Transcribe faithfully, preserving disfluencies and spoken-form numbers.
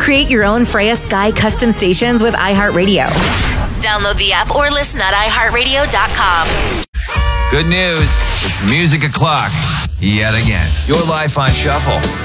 Create your own Freya Sky custom stations with iHeartRadio. Download the app or listen at i heart radio dot com. Good news. It's music o'clock yet again. Your life on shuffle.